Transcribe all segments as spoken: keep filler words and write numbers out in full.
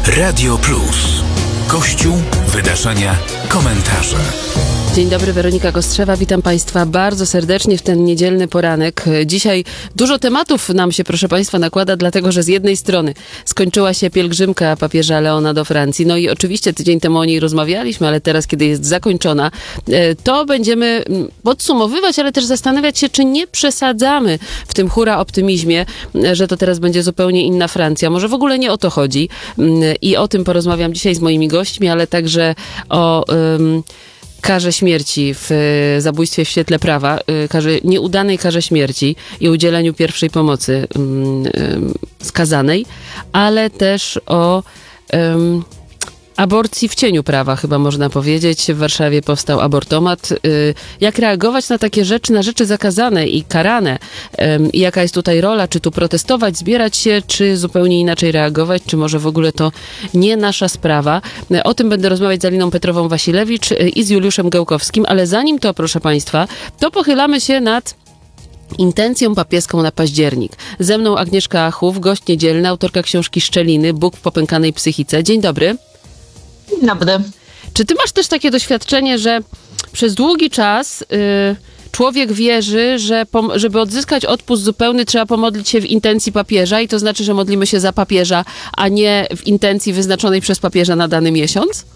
Radio Plus. Kościół, wydarzenia, komentarze. Dzień dobry, Weronika Kostrzewa. Witam Państwa bardzo serdecznie w ten niedzielny poranek. Dzisiaj dużo tematów nam się, proszę Państwa, nakłada, dlatego że z jednej strony skończyła się pielgrzymka papieża Leona do Francji. No i oczywiście tydzień temu o niej rozmawialiśmy, ale teraz, kiedy jest zakończona, to będziemy podsumowywać, ale też zastanawiać się, czy nie przesadzamy w tym hura optymizmie, że to teraz będzie zupełnie inna Francja. Może w ogóle nie o to chodzi. I o tym porozmawiam dzisiaj z moimi gośćmi, ale także o... Um, karze śmierci w zabójstwie w świetle prawa, karze, nieudanej karze śmierci i udzieleniu pierwszej pomocy um, um, skazanej, ale też o um, aborcji w cieniu prawa, chyba można powiedzieć. W Warszawie powstał abortomat. Jak reagować na takie rzeczy, na rzeczy zakazane i karane? I jaka jest tutaj rola? Czy tu protestować, zbierać się, czy zupełnie inaczej reagować? Czy może w ogóle to nie nasza sprawa? O tym będę rozmawiać z Aliną Petrową-Wasilewicz i z Juliuszem Gełkowskim, ale zanim to, proszę Państwa, to pochylamy się nad intencją papieską na październik. Ze mną Agnieszka Achów, gość niedzielny, autorka książki Szczeliny, Bóg w popękanej psychice. Dzień dobry. Dzień dobry. Czy ty masz też takie doświadczenie, że przez długi czas y, człowiek wierzy, że pom- żeby odzyskać odpust zupełny, trzeba pomodlić się w intencji papieża i to znaczy, że modlimy się za papieża, a nie w intencji wyznaczonej przez papieża na dany miesiąc?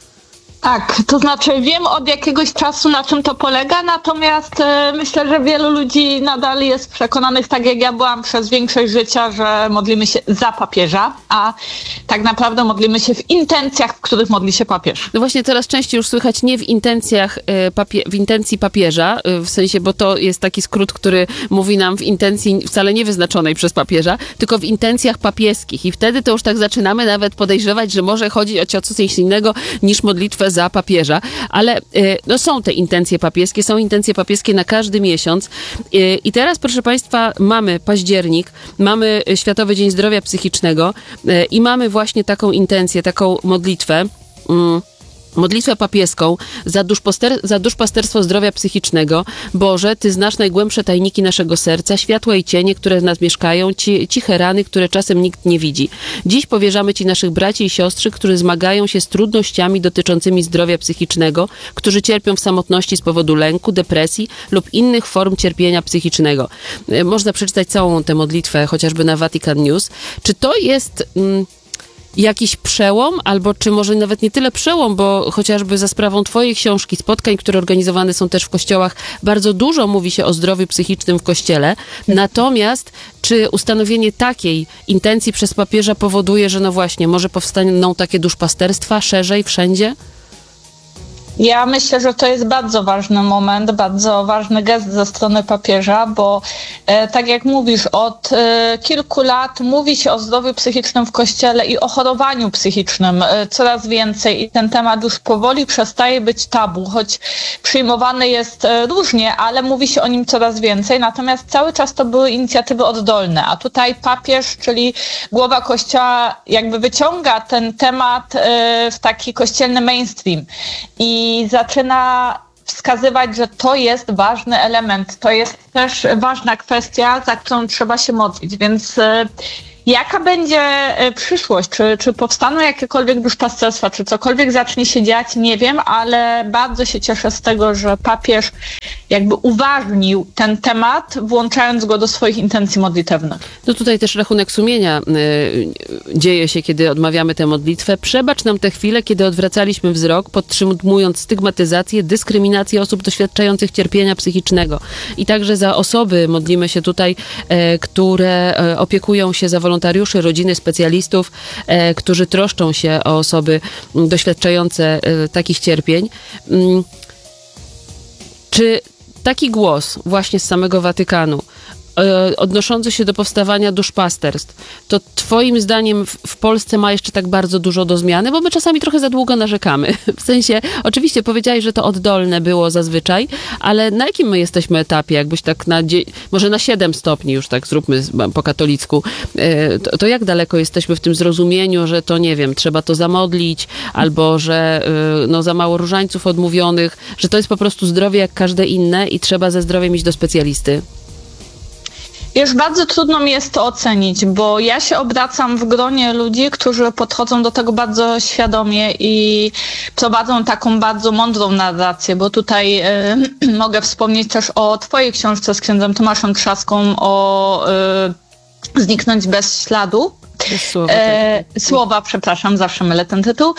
Tak, to znaczy wiem od jakiegoś czasu, na czym to polega, natomiast e, myślę, że wielu ludzi nadal jest przekonanych, tak jak ja byłam przez większość życia, że modlimy się za papieża, a tak naprawdę modlimy się w intencjach, w których modli się papież. No właśnie coraz częściej już słychać nie w intencjach, e, papie- w intencji papieża, e, w sensie, bo to jest taki skrót, który mówi nam w intencji wcale nie wyznaczonej przez papieża, tylko w intencjach papieskich i wtedy to już tak zaczynamy nawet podejrzewać, że może chodzić o coś innego niż modlitwę za papieża, ale no, są te intencje papieskie, są intencje papieskie na każdy miesiąc i teraz, proszę Państwa, mamy październik, mamy Światowy Dzień Zdrowia Psychicznego i mamy właśnie taką intencję, taką modlitwę, modlitwę papieską za, duszposter- za duszpasterstwo zdrowia psychicznego. Boże, Ty znasz najgłębsze tajniki naszego serca, światła i cienie, które w nas mieszkają, ci- ciche rany, które czasem nikt nie widzi. Dziś powierzamy Ci naszych braci i siostry, którzy zmagają się z trudnościami dotyczącymi zdrowia psychicznego, którzy cierpią w samotności z powodu lęku, depresji lub innych form cierpienia psychicznego. Można przeczytać całą tę modlitwę, chociażby na Vatican News. Czy to jest... Mm, jakiś przełom, albo czy może nawet nie tyle przełom, bo chociażby za sprawą twojej książki, spotkań, które organizowane są też w kościołach, bardzo dużo mówi się o zdrowiu psychicznym w kościele. Natomiast czy ustanowienie takiej intencji przez papieża powoduje, że no właśnie, może powstaną takie duszpasterstwa szerzej, wszędzie? Ja myślę, że to jest bardzo ważny moment, bardzo ważny gest ze strony papieża, bo e, tak jak mówisz, od e, kilku lat mówi się o zdrowiu psychicznym w Kościele i o chorowaniu psychicznym e, coraz więcej i ten temat już powoli przestaje być tabu, choć przyjmowany jest e, różnie, ale mówi się o nim coraz więcej, natomiast cały czas to były inicjatywy oddolne, a tutaj papież, czyli głowa Kościoła jakby wyciąga ten temat e, w taki kościelny mainstream i I zaczyna wskazywać, że to jest ważny element, to jest też ważna kwestia, za którą trzeba się modlić, więc jaka będzie przyszłość? Czy, czy powstaną jakiekolwiek duszpasterstwa, czy cokolwiek zacznie się dziać? Nie wiem, ale bardzo się cieszę z tego, że papież jakby uważnił ten temat, włączając go do swoich intencji modlitewnych. No tutaj też rachunek sumienia y, dzieje się, kiedy odmawiamy tę modlitwę. Przebacz nam te chwile, kiedy odwracaliśmy wzrok, podtrzymując stygmatyzację, dyskryminację osób doświadczających cierpienia psychicznego. I także za osoby modlimy się tutaj, e, które e, opiekują się za wolontariuszy, rodziny, specjalistów, e, którzy troszczą się o osoby doświadczające e, takich cierpień. Mm. Czy taki głos właśnie z samego Watykanu odnoszący się do powstawania duszpasterstw, to twoim zdaniem w, w Polsce ma jeszcze tak bardzo dużo do zmiany? Bo my czasami trochę za długo narzekamy. W sensie, oczywiście powiedziałeś, że to oddolne było zazwyczaj, ale na jakim my jesteśmy etapie? Jakbyś tak na, dzie- może na siedem stopni już tak zróbmy po katolicku. To, to jak daleko jesteśmy w tym zrozumieniu, że to, nie wiem, trzeba to zamodlić, albo że no, za mało różańców odmówionych, że to jest po prostu zdrowie jak każde inne i trzeba ze zdrowiem iść do specjalisty? Już bardzo trudno mi jest to ocenić, bo ja się obracam w gronie ludzi, którzy podchodzą do tego bardzo świadomie i prowadzą taką bardzo mądrą narrację, bo tutaj y, mogę wspomnieć też o twojej książce z księdzem Tomaszem Trzaską o y, Zniknąć bez śladu. Słowa, e, słowa, przepraszam, zawsze mylę ten tytuł,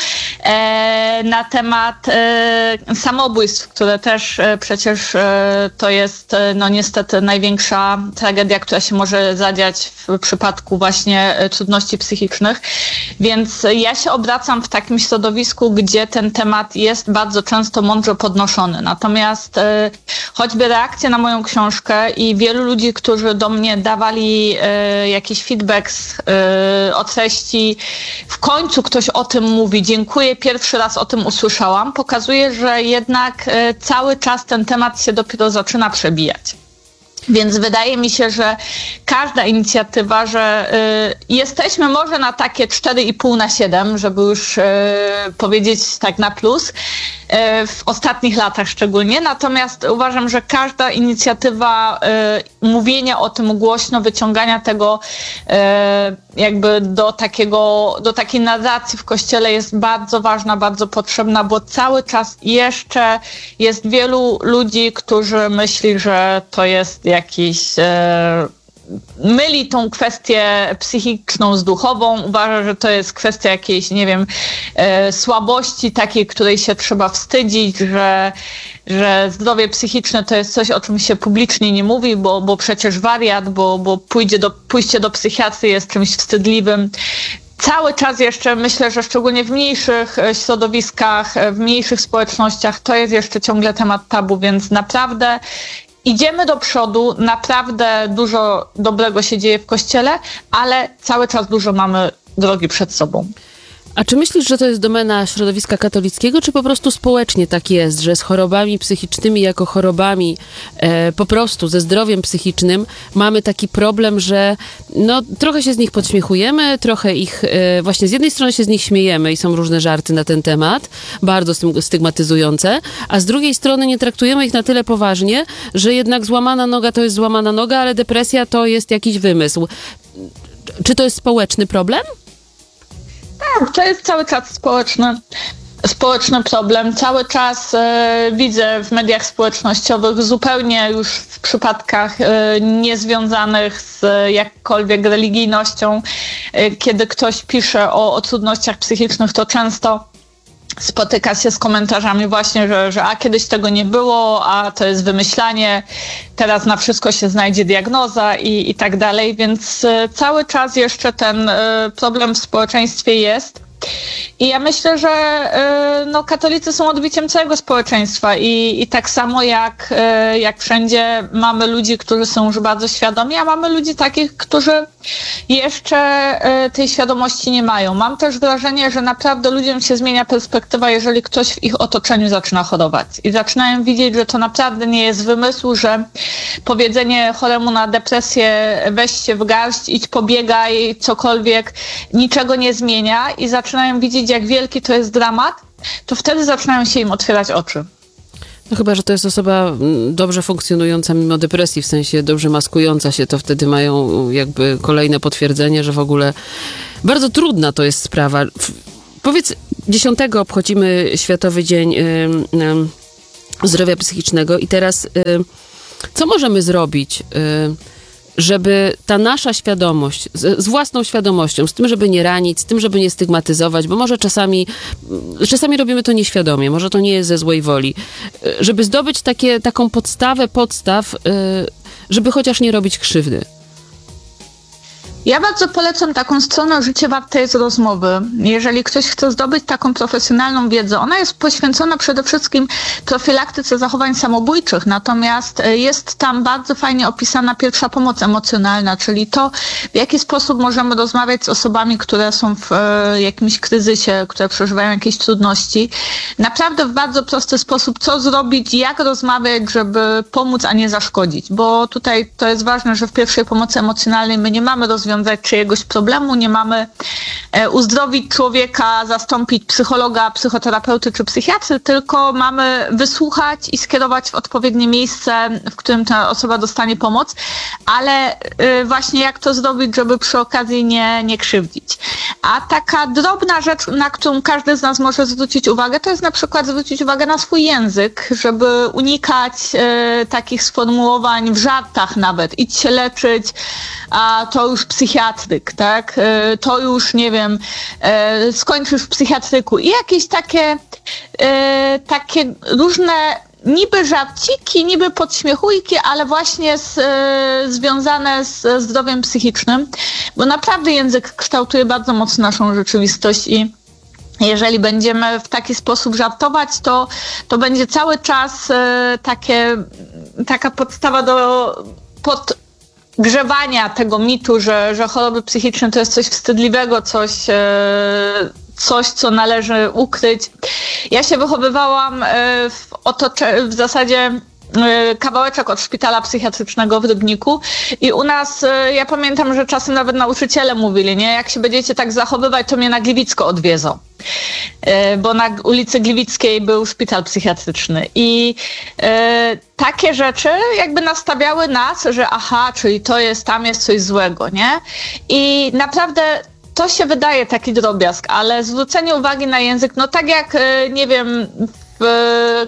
e, na temat e, samobójstw, które też e, przecież e, to jest e, no niestety największa tragedia, która się może zadziać w przypadku właśnie e, trudności psychicznych, więc ja się obracam w takim środowisku, gdzie ten temat jest bardzo często mądrze podnoszony, natomiast e, choćby reakcje na moją książkę i wielu ludzi, którzy do mnie dawali e, jakiś feedback z e, o treści, w końcu ktoś o tym mówi, dziękuję, pierwszy raz o tym usłyszałam, pokazuje, że jednak cały czas ten temat się dopiero zaczyna przebijać. Więc wydaje mi się, że każda inicjatywa, że y, jesteśmy może na takie cztery i pół na siedem, żeby już y, powiedzieć tak na plus, y, w ostatnich latach szczególnie. Natomiast uważam, że każda inicjatywa y, mówienia o tym głośno, wyciągania tego y, jakby do takiego, do takiej narracji w Kościele jest bardzo ważna, bardzo potrzebna, bo cały czas jeszcze jest wielu ludzi, którzy myśli, że to jest jakiś e, myli tą kwestię psychiczną z duchową, uważa, że to jest kwestia jakiejś, nie wiem, e, słabości takiej, której się trzeba wstydzić, że, że zdrowie psychiczne to jest coś, o czym się publicznie nie mówi, bo, bo przecież wariat, bo, bo pójdzie do, pójście do psychiatry jest czymś wstydliwym. Cały czas jeszcze myślę, że szczególnie w mniejszych środowiskach, w mniejszych społecznościach to jest jeszcze ciągle temat tabu, więc naprawdę idziemy do przodu, naprawdę dużo dobrego się dzieje w Kościele, ale cały czas dużo mamy drogi przed sobą. A czy myślisz, że to jest domena środowiska katolickiego, czy po prostu społecznie tak jest, że z chorobami psychicznymi jako chorobami, e, po prostu ze zdrowiem psychicznym mamy taki problem, że no trochę się z nich podśmiechujemy, trochę ich, e, właśnie z jednej strony się z nich śmiejemy i są różne żarty na ten temat, bardzo stygmatyzujące, a z drugiej strony nie traktujemy ich na tyle poważnie, że jednak złamana noga to jest złamana noga, ale depresja to jest jakiś wymysł. Czy to jest społeczny problem? Tak, to jest cały czas społeczny, społeczny problem. Cały czas e, widzę w mediach społecznościowych zupełnie już w przypadkach e, niezwiązanych z jakkolwiek religijnością, e, kiedy ktoś pisze o, o trudnościach psychicznych, to często spotyka się z komentarzami właśnie, że, że a kiedyś tego nie było, a to jest wymyślanie, teraz na wszystko się znajdzie diagnoza i, i tak dalej, więc y, cały czas jeszcze ten y, problem w społeczeństwie jest. I ja myślę, że y, no, katolicy są odbiciem całego społeczeństwa i, i tak samo jak, y, jak wszędzie mamy ludzi, którzy są już bardzo świadomi, a mamy ludzi takich, którzy jeszcze y, tej świadomości nie mają. Mam też wrażenie, że naprawdę ludziom się zmienia perspektywa, jeżeli ktoś w ich otoczeniu zaczyna chorować i zaczynają widzieć, że to naprawdę nie jest wymysł, że powiedzenie choremu na depresję weź się w garść, idź pobiegaj, cokolwiek, niczego nie zmienia i zaczynają widzieć, jak wielki to jest dramat, to wtedy zaczynają się im otwierać oczy. No chyba, że to jest osoba dobrze funkcjonująca mimo depresji, w sensie dobrze maskująca się, to wtedy mają jakby kolejne potwierdzenie, że w ogóle bardzo trudna to jest sprawa. Powiedz, dziesiątego obchodzimy Światowy Dzień y, y, Zdrowia Psychicznego i teraz y, co możemy zrobić, y, żeby ta nasza świadomość, z, z własną świadomością, z tym, żeby nie ranić, z tym, żeby nie stygmatyzować, bo może czasami, czasami robimy to nieświadomie, może to nie jest ze złej woli, żeby zdobyć takie, taką podstawę podstaw, żeby chociaż nie robić krzywdy. Ja bardzo polecam taką stronę Życie warte jest rozmowy. Jeżeli ktoś chce zdobyć taką profesjonalną wiedzę, ona jest poświęcona przede wszystkim profilaktyce zachowań samobójczych, natomiast jest tam bardzo fajnie opisana pierwsza pomoc emocjonalna, czyli to, w jaki sposób możemy rozmawiać z osobami, które są w e, jakimś kryzysie, które przeżywają jakieś trudności. Naprawdę w bardzo prosty sposób, co zrobić, jak rozmawiać, żeby pomóc, a nie zaszkodzić, bo tutaj to jest ważne, że w pierwszej pomocy emocjonalnej my nie mamy rozwiązania czyjegoś problemu, nie mamy uzdrowić człowieka, zastąpić psychologa, psychoterapeuty czy psychiatry, tylko mamy wysłuchać i skierować w odpowiednie miejsce, w którym ta osoba dostanie pomoc, ale właśnie jak to zrobić, żeby przy okazji nie, nie krzywdzić. A taka drobna rzecz, na którą każdy z nas może zwrócić uwagę, to jest na przykład zwrócić uwagę na swój język, żeby unikać e, takich sformułowań w żartach nawet. Idź się leczyć, a to już psychiatryk, tak? E, to już, nie wiem, e, skończysz w psychiatryku. I jakieś takie, e, takie różne niby żarciki, niby podśmiechujki, ale właśnie z, e, związane z zdrowiem psychicznym, bo naprawdę język kształtuje bardzo mocno naszą rzeczywistość i jeżeli będziemy w taki sposób żartować, to, to będzie cały czas e, takie, taka podstawa do podgrzewania tego mitu, że, że choroby psychiczne to jest coś wstydliwego, coś, e, coś, co należy ukryć. Ja się wychowywałam e, w otoczeniu, w zasadzie kawałeczek od szpitala psychiatrycznego w Rybniku i u nas, ja pamiętam, że czasem nawet nauczyciele mówili, nie, jak się będziecie tak zachowywać, to mnie na Gliwicko odwiezą, bo na ulicy Gliwickiej był szpital psychiatryczny i e, takie rzeczy jakby nastawiały nas, że aha, czyli to jest, tam jest coś złego, nie? I naprawdę to się wydaje taki drobiazg, ale zwrócenie uwagi na język, no tak jak, nie wiem, w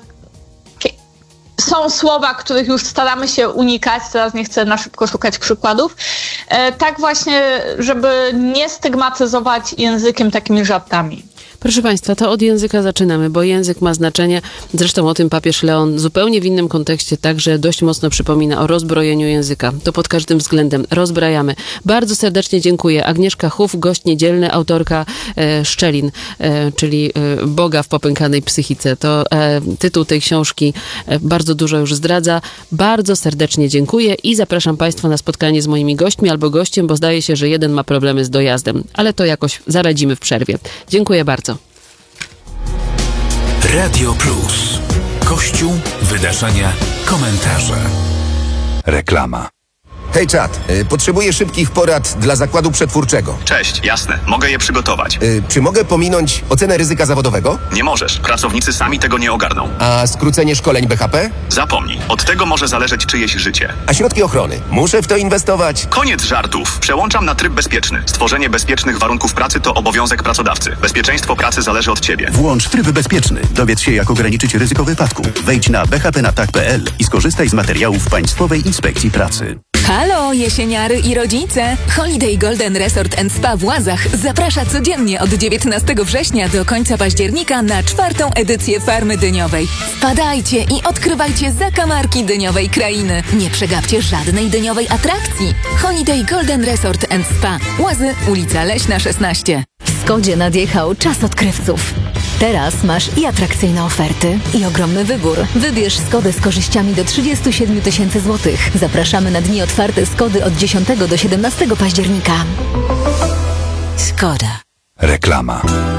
są słowa, których już staramy się unikać, teraz nie chcę na szybko szukać przykładów, e, tak właśnie, żeby nie stygmatyzować językiem takimi żartami. Proszę Państwa, to od języka zaczynamy, bo język ma znaczenie. Zresztą o tym papież Leon zupełnie w innym kontekście także dość mocno przypomina o rozbrojeniu języka. To pod każdym względem rozbrajamy. Bardzo serdecznie dziękuję. Agnieszka Huf, gość niedzielny, autorka e, Szczelin, e, czyli e, Boga w popękanej psychice. To e, tytuł tej książki e, bardzo dużo już zdradza. Bardzo serdecznie dziękuję i zapraszam Państwa na spotkanie z moimi gośćmi albo gościem, bo zdaje się, że jeden ma problemy z dojazdem, ale to jakoś zaradzimy w przerwie. Dziękuję bardzo. Radio Plus. Kościół, wydarzenia, komentarze. Reklama. Hej czat, y, potrzebuję szybkich porad dla zakładu przetwórczego. Cześć, jasne, mogę je przygotować. Y, czy mogę pominąć ocenę ryzyka zawodowego? Nie możesz, pracownicy sami tego nie ogarną. A skrócenie szkoleń B H P? Zapomnij, od tego może zależeć czyjeś życie. A środki ochrony? Muszę w to inwestować? Koniec żartów, przełączam na tryb bezpieczny. Stworzenie bezpiecznych warunków pracy to obowiązek pracodawcy. Bezpieczeństwo pracy zależy od ciebie. Włącz tryb bezpieczny. Dowiedz się, jak ograniczyć ryzyko wypadku. Wejdź na b h p na tak kropka p l i skorzystaj z materiałów Państwowej Inspekcji Pracy. Halo, jesieniary i rodzice! Holiday Golden Resort and Spa w Łazach zaprasza codziennie od dziewiętnastego września do końca października na czwartą edycję Farmy Dyniowej. Wpadajcie i odkrywajcie zakamarki dyniowej krainy. Nie przegapcie żadnej dyniowej atrakcji. Holiday Golden Resort and Spa. Łazy, ulica Leśna szesnaście. W Skodzie nadjechał czas odkrywców. Teraz masz i atrakcyjne oferty, i ogromny wybór. Wybierz Skodę z korzyściami do trzydzieści siedem tysięcy złotych. Zapraszamy na dni otwarte Skody od dziesiątego do siedemnastego października. Skoda. Reklama.